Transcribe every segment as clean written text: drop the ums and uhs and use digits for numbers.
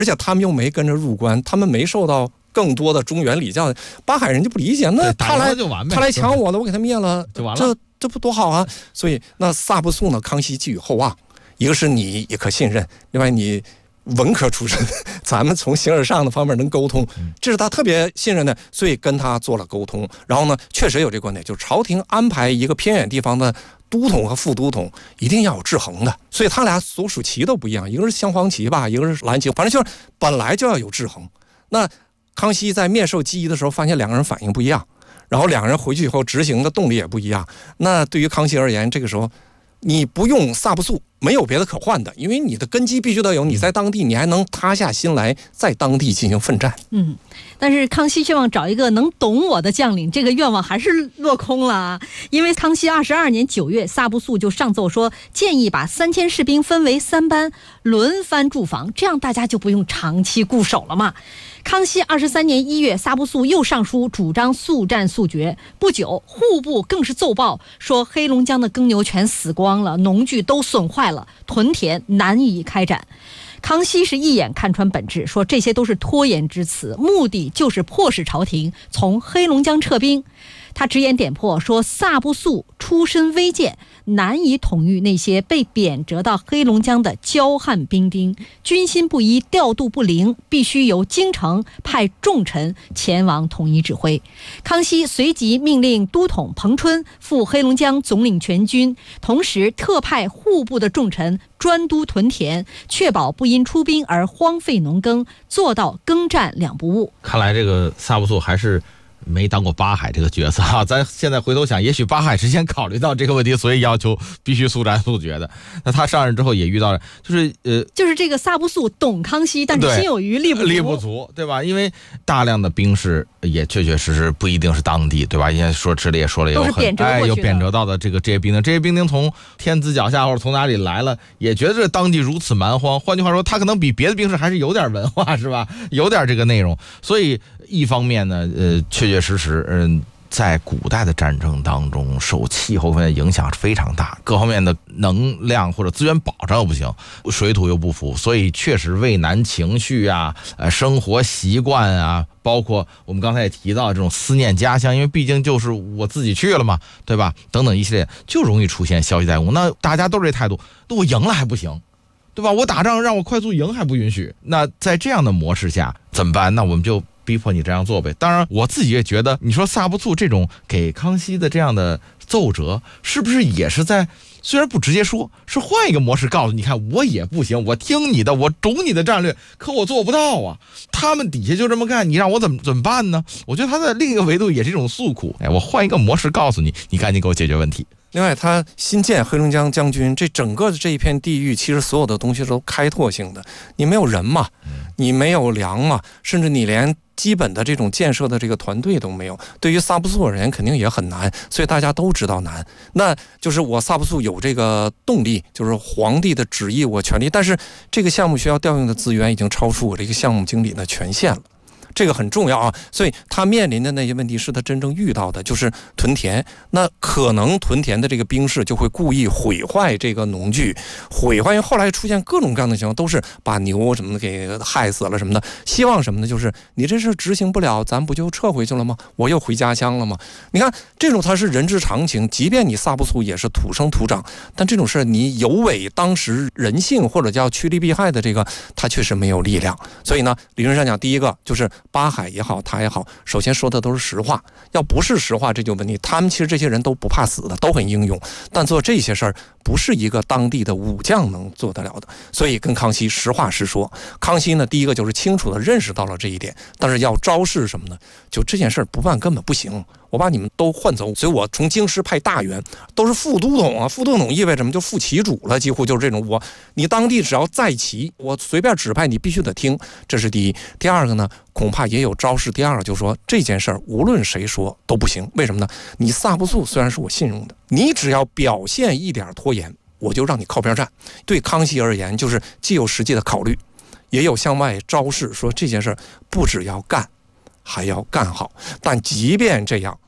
而且他们又没跟着入关，他们没受到更多的中原礼教，巴海人就不理解，那他来抢我的，我给他灭了就完了，这不多好啊！所以那萨布肃呢，康熙寄予厚望，一个是你也可信任，另外你文科出身，咱们从形而上的方面能沟通，这是他特别信任的，所以跟他做了沟通。然后呢，确实有这个观点，就是朝廷安排一个偏远地方的都统和副都统一定要有制衡的，所以他俩所属旗都不一样，一个是镶黄旗吧，一个是蓝旗，反正就是本来就要有制衡。那康熙在面授机宜的时候，发现两个人反应不一样，然后两个人回去以后执行的动力也不一样。那对于康熙而言，这个时候你不用萨布肃，没有别的可换的，因为你的根基必须得有，你在当地你还能塌下心来在当地进行奋战。 但是康熙希望找一个能懂我的将领，这个愿望还是落空了啊。因为康熙22年9月，萨布肃就上奏说，建议把3000士兵分为3班，轮番驻防，这样大家就不用长期固守了嘛。康熙23年1月，萨布肃又上书主张速战速决。不久，户部更是奏报说，黑龙江的耕牛全死光了，农具都损坏了，屯田难以开展。康熙是一眼看穿本质，说这些都是拖延之词，目的就是迫使朝廷从黑龙江撤兵。他直言点破说，萨布肃出身微贱，难以统御那些被贬谪到黑龙江的骄悍兵丁，军心不一，调度不灵，必须由京城派重臣前往统一指挥。康熙随即命令都统彭春赴黑龙江总领全军，同时特派户部的重臣专督屯田，确保不因出兵而荒废农耕，做到耕战两不误。 看来这个萨布肃还是没当过巴海这个角色啊，咱现在回头想，也许巴海之前考虑到这个问题，所以要求必须速战速决的。那他上任之后也遇到了，就是这个萨布肃懂康熙，但是心有余力不足， 对吧？因为大量的兵士也确确实实不一定是当地，对吧？因为说这里也说了，有贬谪到的这些兵丁，这些兵丁从天子脚下或者从哪里来了，也觉得这当地如此蛮荒。换句话说，他可能比别的兵士还是有点文化，是吧？有点这个内容。所以一方面呢，确确实实，在古代的战争当中，受气候方面的影响是非常大，各方面的能量或者资源保障又不行，水土又不服，所以确实畏难情绪啊，生活习惯啊，包括我们刚才也提到这种思念家乡，因为毕竟就是我自己去了嘛，对吧？等等一系列，就容易出现消极怠工。那大家都是这态度，那我赢了还不行，对吧？我打仗让我快速赢还不允许。那在这样的模式下怎么办？那我们就逼迫你这样做呗。当然我自己也觉得，你说萨布肃这种给康熙的这样的奏折，是不是也是在虽然不直接说，是换一个模式告诉你看，我也不行，我听你的，我懂你的战略，可我做不到啊。他们底下就这么干，你让我怎么办呢？我觉得他在另一个维度也是一种诉苦。我换一个模式告诉你，你赶紧给我解决问题。 另外，他新建黑龙江将军，这整个的这一片地域，其实所有的东西都开拓性的。你没有人嘛，你没有粮嘛，甚至你连基本的这种建设的这个团队都没有。对于萨布肃而言，肯定也很难，所以大家都知道难。那就是我萨布肃有这个动力，就是皇帝的旨意，我全力，但是这个项目需要调用的资源已经超出我这个项目经理的权限了。这个很重要啊，所以他面临的那些问题是他真正遇到的，就是屯田。那可能屯田的这个兵士就会故意毁坏这个农具，毁坏，因为后来出现各种各样的情况，都是把牛什么的给害死了什么的。希望什么呢？就是你这事执行不了，咱不就撤回去了吗？我又回家乡了吗？你看这种他是人之常情，即便你萨布肃也是土生土长，但这种事你有违当时人性或者叫趋利避害的这个，他确实没有力量。所以呢，理论上讲，第一个就是巴海也好，他也好，首先说的都是实话。要不是实话，这就问题。他们其实这些人都不怕死的，都很英勇，但做这些事儿不是一个当地的武将能做得了的。所以跟康熙实话实说。康熙呢，第一个就是清楚地认识到了这一点，但是要昭示什么呢？就这件事儿不办根本不行。我把你们都换走，所以我从京师派大员，都是副都统啊。副都统意味着什么？就副旗主了，几乎就是这种。你当地只要在旗，我随便指派你必须得听，这是第一。第二个呢，恐怕也有昭示。第二个就是说这件事儿无论谁说都不行，为什么呢？你萨布肃虽然是我信用的，你只要表现一点拖延，我就让你靠边站。对康熙而言，就是既有实际的考虑，也有向外昭示，说这件事儿不只要干，还要干好。但即便这样，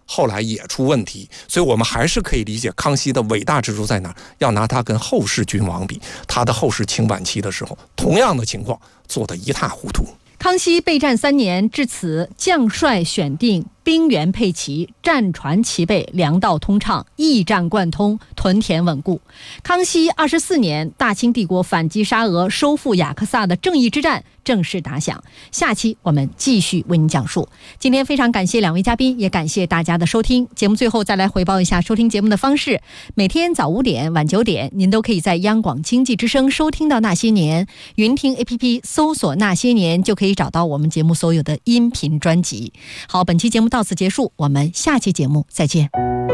后来也出问题，所以我们还是可以理解康熙的伟大之处在哪儿，要拿他跟后世君王比，他的后世清晚期的时候，同样的情况做得一塌糊涂。 康熙备战3年，至此将帅选定，兵员配齐，战船齐备，粮道通畅，驿站贯通，屯田稳固。康熙24年，大清帝国反击沙俄、收复雅克萨的正义之战正式打响。下期我们继续为您讲述。今天非常感谢2位嘉宾，也感谢大家的收听。节目最后再来回报一下收听节目的方式：每天早5点、晚9点，您都可以在央广经济之声收听到《那些年》，云听 APP 搜索《那些年》就可以找到我们节目所有的音频专辑。好，本期节目到此结束，我们下期节目再见。